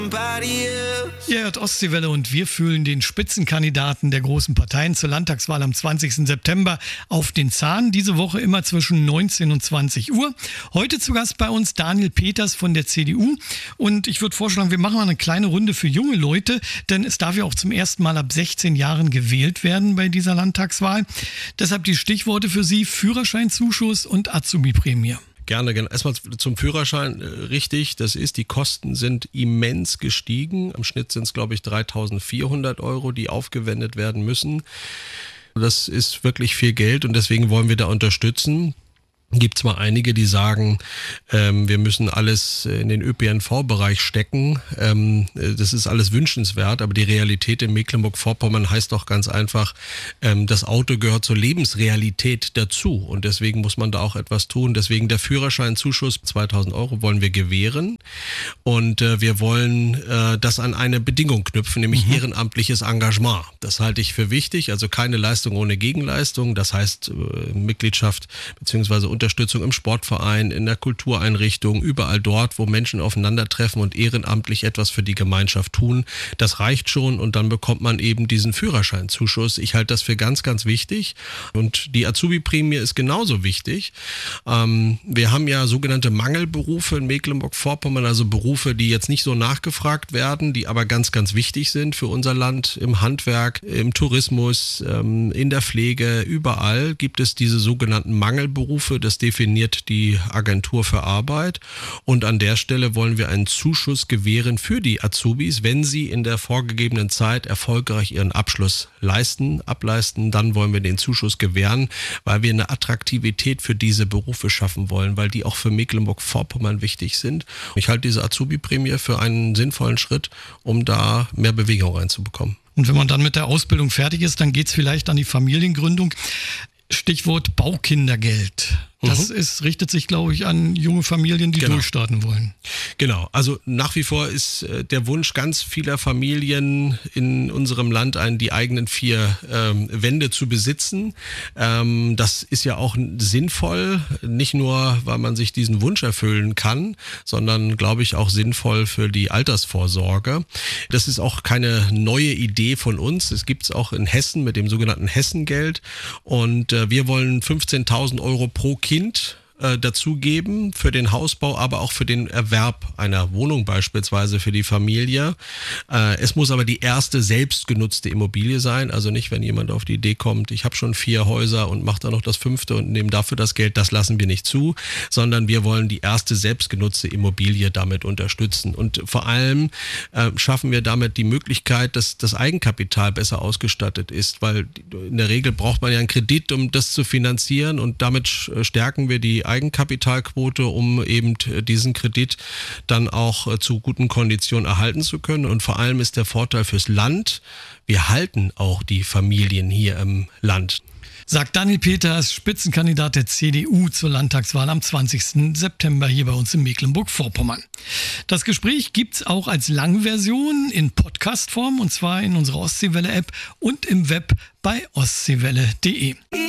Ihr hört Ostseewelle und wir fühlen den Spitzenkandidaten der großen Parteien zur Landtagswahl am 20. September auf den Zahn. Diese Woche immer zwischen 19 und 20 Uhr. Heute zu Gast bei uns Daniel Peters von der CDU. Und ich würde vorschlagen, wir machen mal eine kleine Runde für junge Leute, denn es darf ja auch zum ersten Mal ab 16 Jahren gewählt werden bei dieser Landtagswahl. Deshalb die Stichworte für Sie: Führerscheinzuschuss und Azubi-Prämie. Gerne. Erstmal zum Führerschein, richtig, die Kosten sind immens gestiegen. Im Schnitt sind es, glaube ich, 3.400 €, die aufgewendet werden müssen. Das ist wirklich viel Geld und deswegen wollen wir da unterstützen. Gibt zwar einige, die sagen, wir müssen alles in den ÖPNV-Bereich stecken. Das ist alles wünschenswert, aber die Realität in Mecklenburg-Vorpommern heißt doch ganz einfach, das Auto gehört zur Lebensrealität dazu und deswegen muss man da auch etwas tun. Deswegen der Führerscheinzuschuss, 2.000 € wollen wir gewähren und wir wollen das an eine Bedingung knüpfen, nämlich ehrenamtliches Engagement. Das halte ich für wichtig, also keine Leistung ohne Gegenleistung. Das heißt Mitgliedschaft bzw. Unterstützung im Sportverein, in der Kultureinrichtung, überall dort, wo Menschen aufeinandertreffen und ehrenamtlich etwas für die Gemeinschaft tun. Das reicht schon und dann bekommt man eben diesen Führerscheinzuschuss. Ich halte das für ganz, ganz wichtig und die Azubi-Prämie ist genauso wichtig. Wir haben ja sogenannte Mangelberufe in Mecklenburg-Vorpommern, also Berufe, die jetzt nicht so nachgefragt werden, die aber ganz, ganz wichtig sind für unser Land. Im Handwerk, im Tourismus, in der Pflege, überall gibt es diese sogenannten Mangelberufe. Das definiert die Agentur für Arbeit und an der Stelle wollen wir einen Zuschuss gewähren für die Azubis, wenn sie in der vorgegebenen Zeit erfolgreich ihren Abschluss ableisten, dann wollen wir den Zuschuss gewähren, weil wir eine Attraktivität für diese Berufe schaffen wollen, weil die auch für Mecklenburg-Vorpommern wichtig sind. Ich halte diese Azubi-Prämie für einen sinnvollen Schritt, um da mehr Bewegung reinzubekommen. Und wenn man dann mit der Ausbildung fertig ist, dann geht es vielleicht an die Familiengründung. Stichwort Baukindergeld. Das richtet sich, glaube ich, an junge Familien, die durchstarten wollen. Genau, also nach wie vor ist der Wunsch ganz vieler Familien in unserem Land, die eigenen 4 Wände zu besitzen. Das ist ja auch sinnvoll, nicht nur, weil man sich diesen Wunsch erfüllen kann, sondern, glaube ich, auch sinnvoll für die Altersvorsorge. Das ist auch keine neue Idee von uns. Es gibt es auch in Hessen mit dem sogenannten Hessengeld und wir wollen 15.000 € pro Kind dazugeben für den Hausbau, aber auch für den Erwerb einer Wohnung beispielsweise für die Familie. Es muss aber die erste selbstgenutzte Immobilie sein, also nicht, wenn jemand auf die Idee kommt, ich habe schon 4 Häuser und mache da noch das 5. und nehme dafür das Geld, das lassen wir nicht zu, sondern wir wollen die erste selbstgenutzte Immobilie damit unterstützen und vor allem schaffen wir damit die Möglichkeit, dass das Eigenkapital besser ausgestattet ist, weil in der Regel braucht man ja einen Kredit, um das zu finanzieren und damit stärken wir die Eigenkapitalquote, um eben diesen Kredit dann auch zu guten Konditionen erhalten zu können. Und vor allem ist der Vorteil fürs Land, wir halten auch die Familien hier im Land. Sagt Daniel Peters, Spitzenkandidat der CDU zur Landtagswahl am 20. September hier bei uns in Mecklenburg-Vorpommern. Das Gespräch gibt's auch als Langversion in Podcast-Form und zwar in unserer Ostseewelle-App und im Web bei ostseewelle.de.